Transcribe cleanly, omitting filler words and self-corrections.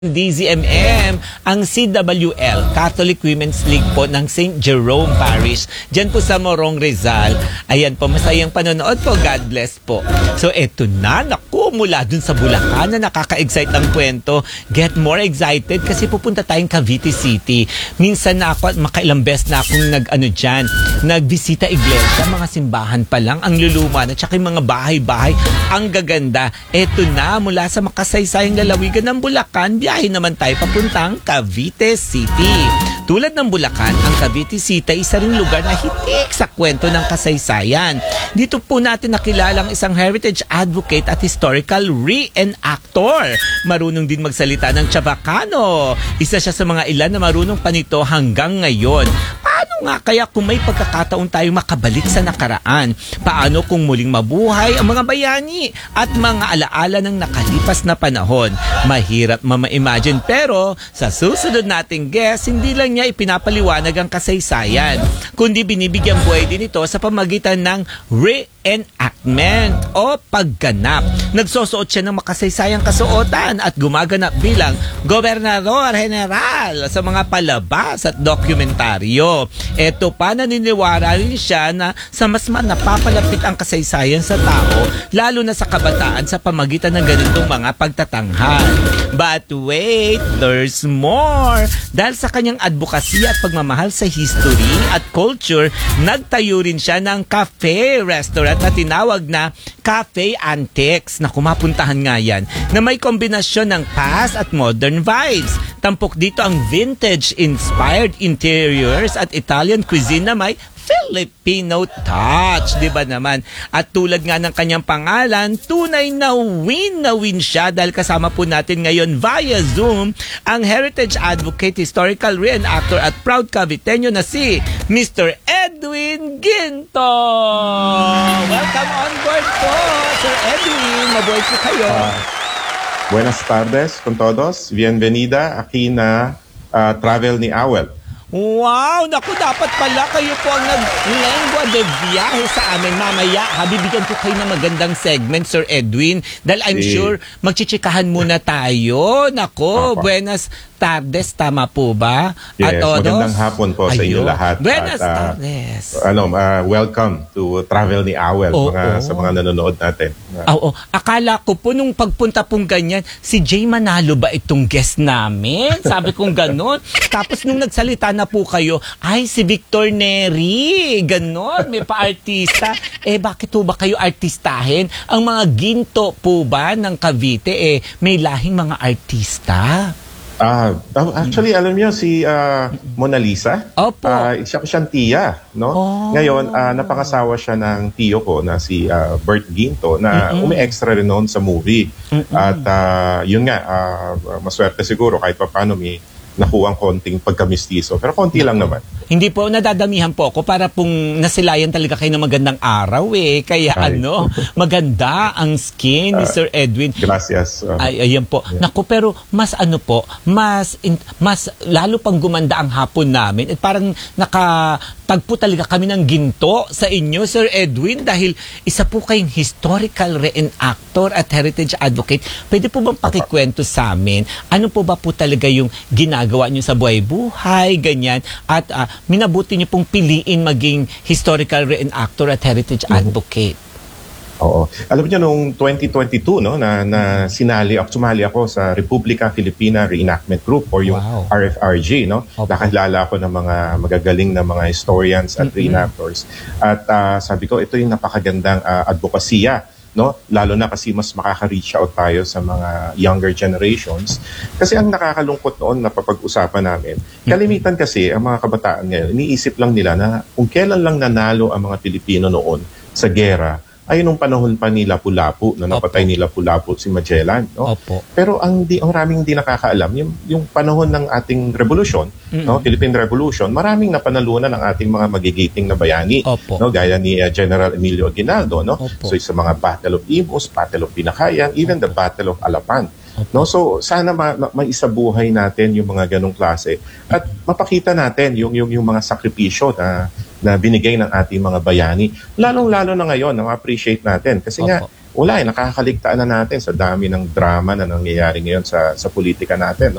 DZMM, ang CWL, Catholic Women's League po ng St. Jerome Parish. Diyan po sa Morong Rizal. Ayan po, masayang panonood po. God bless po. So eto na, naku, mula dun sa Bulacan na nakaka-excite ang kwento. Get more excited kasi pupunta tayong Cavite City. Minsan na ako at makailang beses na akong nagbisita iglesia. Mga simbahan pa lang, ang luluma na, tsaka yung mga bahay-bahay, ang gaganda. Eto na, mula sa makasaysayang lalawigan ng Bulacan, biyahe naman tayo papuntang Cavite City. Tulad ng Bulacan, ang Cavite City isa ring lugar na hitik sa kwento ng kasaysayan. Dito po natin nakilala ang isang heritage advocate at historical reenactor. Marunong din magsalita ng Chavacano. Isa siya sa mga ilan na marunong pa nito hanggang ngayon. Paano nga kaya kung may pagkakataon tayong makabalik sa nakaraan? Paano kung muling mabuhay ang mga bayani at mga alaala ng nakalipas na panahon? Mahirap ma-imagine, pero sa susunod nating guest, hindi lang niya ipinapaliwanag ang kasaysayan, kundi binibigyan buhay din ito sa pamagitan ng reenactment o pagganap. Nagsusuot siya ng makasaysayang kasuotan at gumaganap bilang gobernador general sa mga palabas at dokumentaryo. Eto pa, naniniwala rin siya na sa mas napapalapit ang kasaysayan sa tao, lalo na sa kabataan sa pamagitan ng ganitong mga pagtatanghal. But wait, there's more. Dahil sa kanyang advokasya at pagmamahal sa history at culture, nagtayo rin siya ng cafe restaurant na tinawag na Cafe Antiques, na kumapuntahan nga yan, na may kombinasyon ng past at modern vibes. Tampok dito ang vintage-inspired interiors at Italian cuisine na may Filipino touch, di ba naman? At tulad nga ng kanyang pangalan, tunay na win siya, dahil kasama po natin ngayon via Zoom ang heritage advocate, historical reenactor at proud Caviteño na si Mr. Edwin Ginto. Welcome on board po, Sir Edwin. Mabuhay po kayo. Buenas tardes con todos. Bienvenida aquí na Travel ni Awel. Wow! Naku, dapat pala kayo po ang nag-lengua de viaje sa amin. Mamaya, bibigyan ko kayo ng magandang segment, Sir Edwin. Dahil I'm sure, magchichikahan muna tayo. Naku, buenas tardes, tama po ba? Yes, magandang hapon po sa inyo lahat. Buenas tardes. Welcome to Travel ni Awel sa mga nanonood natin. Oo. Akala ko po nung pagpunta pong ganyan, si Jay Manalo ba itong guest namin? Sabi kong ganon. Tapos nung nagsalita na po kayo, ay si Victor Neri, ganon, may pa-artista. Bakit po ba kayo artistahin? Ang mga ginto po ba ng Cavite, may lahing mga artista? Actually, alam niyo si Mona Lisa? Opo. Siyang tiya, no? Ngayon, napangasawa siya ng tiyo ko na si Bert Ginto na umi-extra rin noon sa movie. At yun nga, maswerte siguro kahit paano may nakuha ang konting pagkamistiso. Pero konti lang naman. Hindi po, nadadamihan po ako para pong nasilayan talaga kayo ng magandang araw Kaya maganda ang skin ni Sir Edwin. Gracias. Ayan po. Yeah. Naku, pero mas lalo pang gumanda ang hapon namin. At parang nakatagpo talaga kami ng ginto sa inyo, Sir Edwin, dahil isa po kayong historical reenactor at heritage advocate. Pwede po bang pakikwento sa amin? Ano po ba po talaga yung ginagawa nyo sa buhay-buhay, ganyan, at minabuti nyo pong piliin maging historical reenactor at heritage advocate? Oo. Alam niyo, noong 2022, no, na sumali ako sa Republika Filipina Reenactment Group or yung RFRG, no? Nakilala ako ng mga magagaling na mga historians at reenactors. At sabi ko, ito yung napakagandang advokasya, no? Lalo na kasi mas makaka-reach out tayo sa mga younger generations. Kasi ang nakakalungkot noon na papag-usapan namin, kalimitan kasi ang mga kabataan ngayon, iniisip lang nila na kung kailan lang nanalo ang mga Pilipino noon sa gera, ay nung panahon pa ni Lapu-Lapu, na napatay ni Lapu-Lapu si Magellan. No? Pero ang maraming hindi nakakaalam, yung panahon ng ating revolusyon, no? Philippine Revolution, maraming napanalunan ng ating mga magigiting na bayani. No? Gaya ni General Emilio Aguinaldo. No? So sa mga Battle of Imus, Battle of Binakayan, even the Battle of Alapan. No, so sana maisabuhay natin yung mga ganong klase at mapakita natin yung mga sakripisyo na binigay ng ating mga bayani. Lalong-lalo na ngayon, na appreciate natin kasi nga wala nakakaligtaan na natin sa dami ng drama na nangyayari ngayon sa politika natin. No?